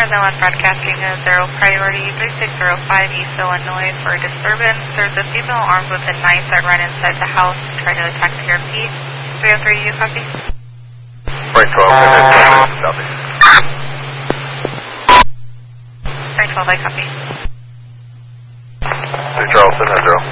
911 broadcasting a 0 priority 3605 East Illinois for a disturbance. There's a female armed with a knife that ran inside the house and tried to attack PRP. 303, you copy? Right 12, copy. Right 12, I copy. 3 Charles, 7 0.